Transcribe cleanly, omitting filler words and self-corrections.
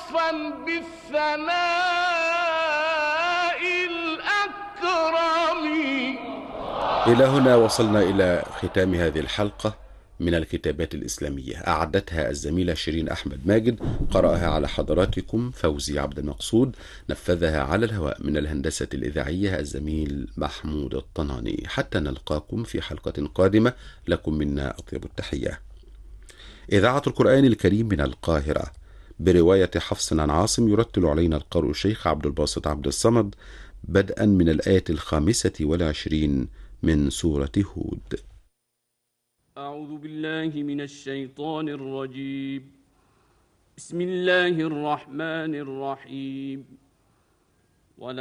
وصفا بالثناء الأكرم. إلى هنا وصلنا إلى ختام هذه الحلقة من الكتابات الإسلامية، أعدتها الزميلة شيرين أحمد ماجد، قرأها على حضراتكم فوزي عبد المقصود، نفذها على الهواء من الهندسة الإذاعية الزميل محمود الطناني. حتى نلقاكم في حلقة قادمة، لكم منا أطيب التحية. إذاعة القرآن الكريم من القاهرة، برواية حفص عن عاصم، يرتل علينا القارئ الشيخ عبد الباسط عبد الصمد، بدءا من الآية 25 من سورة هود. أعوذ بالله من الشيطان الرجيم. بسم الله الرحمن الرحيم.